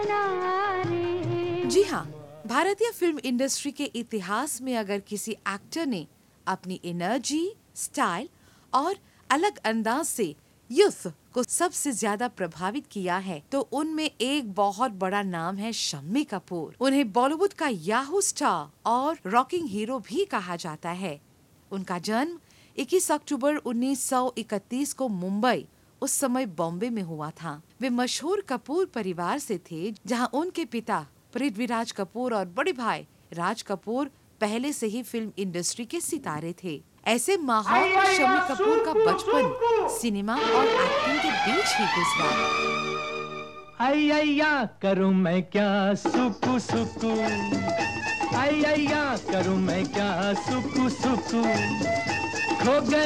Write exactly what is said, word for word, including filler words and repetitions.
जी हाँ, भारतीय film industry के इतिहास में अगर किसी एक्टर ने अपनी एनर्जी, स्टाइल और अलग अंदाज से यूथ को सबसे ज्यादा प्रभावित किया है, तो उनमें एक बहुत बड़ा नाम है शम्मी कपूर। उन्हें बॉलीवुड का याहू स्टार और रॉकिंग हीरो भी कहा जाता है। उनका जन्म इक्कीस अक्टूबर उन्नीस सौ इकतीस को मुंबई, उस समय बॉम्बे में हुआ था। वे मशहूर कपूर परिवार से थे, जहां उनके पिता पृथ्वीराज कपूर और बड़े भाई राज कपूर पहले से ही फिल्म इंडस्ट्री के सितारे थे। ऐसे माहौल में शम्मी कपूर का बचपन सिनेमा और एक्टिंग के बीच ही गुजरा। अय्या करूं मैं क्या सुकु सुकु, अय्या करूं मैं क्या सुकु सुकु, खो गए